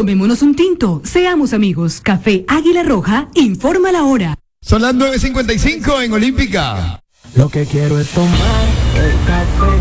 Tomémonos un tinto, seamos amigos. Café Águila Roja, informa la hora. Son las 9:55 en Olímpica. Lo que quiero es tomar el café